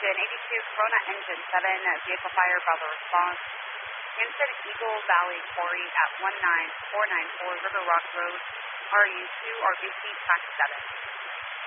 Ocean 82, Corona Engine 7, vehicle fire, Bravo response. Hampton Eagle Valley Quarry at 19494 River Rock Road, RU2, RBC Tax 7.